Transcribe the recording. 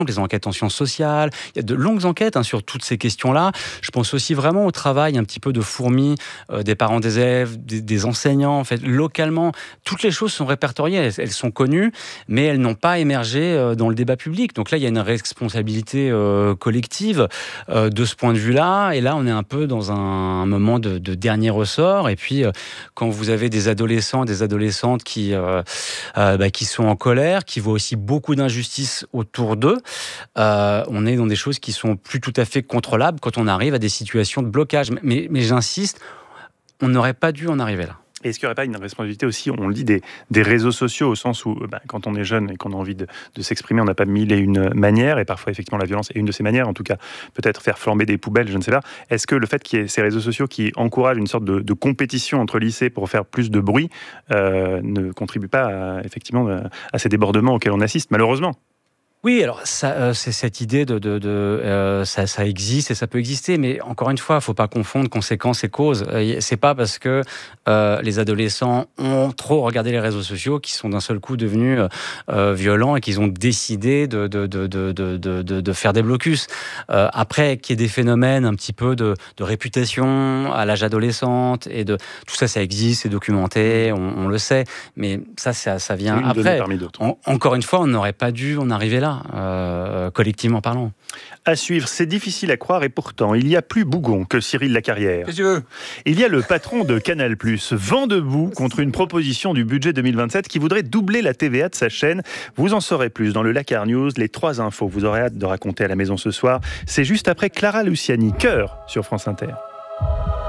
les enquêtes en sciences sociales. Il y a de longues enquêtes sur toutes ces questions-là. Je pense aussi vraiment au travail un petit peu de fourmi des parents des élèves, des enseignants. En fait, localement, toutes les choses sont répertoriées, elles sont connues, mais elles n'ont pas émergé dans le débat public. Donc là, il y a une responsabilité collective de ce point de vue-là. Et là, on est un peu dans un moment de dernier ressort. Et puis, quand vous avez des adolescents, des adolescentes qui sont en colère, qui voient aussi beaucoup d'injustices autour d'eux, on est dans des choses qui sont plus tout à fait contrôlables quand on arrive à des situations de blocage. Mais j'insiste, on n'aurait pas dû en arriver là. Est-ce qu'il n'y aurait pas une responsabilité aussi, on le dit, des réseaux sociaux, au sens où quand on est jeune et qu'on a envie de s'exprimer, on n'a pas mille et une manières, et parfois effectivement la violence est une de ces manières, en tout cas peut-être faire flamber des poubelles, je ne sais pas. Est-ce que le fait qu'il y ait ces réseaux sociaux qui encouragent une sorte de compétition entre lycées pour faire plus de bruit ne contribue pas effectivement à ces débordements auxquels on assiste, malheureusement? Oui, alors ça, c'est cette idée ça existe et ça peut exister, mais encore une fois, il ne faut pas confondre conséquences et causes. C'est pas parce que les adolescents ont trop regardé les réseaux sociaux qu'ils sont d'un seul coup devenus violents et qu'ils ont décidé de faire des blocus. Après, qu'il y ait des phénomènes un petit peu de réputation à l'âge adolescente et tout ça, ça existe, c'est documenté, on le sait, mais ça vient après. Parmi d'autres. Encore une fois, on n'aurait pas dû en arriver là. Collectivement parlant. À suivre, c'est difficile à croire et pourtant, il y a plus bougon que Cyril Lacarrière. Qu'est-ce que tu veux ? Il y a le patron de Canal+, vent debout contre une proposition du budget 2027 qui voudrait doubler la TVA de sa chaîne. Vous en saurez plus dans le Lacar News, les 3 infos que vous aurez hâte de raconter à la maison ce soir. C'est juste après Clara Luciani, Cœur sur France Inter.